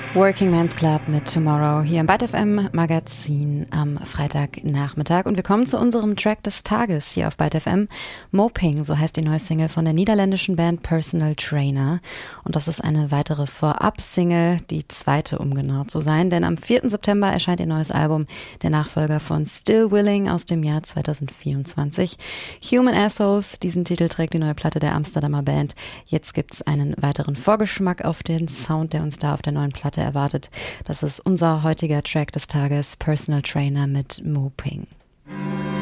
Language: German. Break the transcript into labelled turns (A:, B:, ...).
A: Working Man's Club mit Tomorrow hier im Byte FM Magazin am Freitagnachmittag. Und wir kommen zu unserem Track des Tages hier auf Byte FM. Moping, so heißt die neue Single von der niederländischen Band Personal Trainer. Und das ist eine weitere Vorab-Single, die zweite, um genau zu sein. Denn am 4. September erscheint ihr neues Album, der Nachfolger von Still Willing aus dem Jahr 2024. Human Assholes, diesen Titel trägt die neue Platte der Amsterdamer Band. Jetzt gibt's einen weiteren Vorgeschmack auf den Sound, der uns da auf der neuen Platte erwartet. Das ist unser heutiger Track des Tages, Personal Trainer mit Moping.